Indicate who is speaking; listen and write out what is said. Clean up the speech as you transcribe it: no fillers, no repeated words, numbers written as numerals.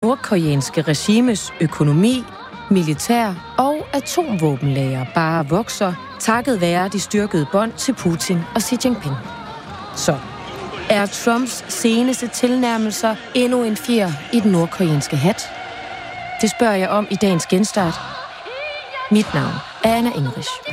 Speaker 1: nordkoreanske regimes økonomi, militær og atomvåbenlager bare vokser, takket være de styrkede bånd til Putin og Xi Jinping. Så er Trumps seneste tilnærmelser endnu en fjer i den nordkoreanske hat? Det spørger jeg om i dagens genstart. Mit navn er Anna Enrich.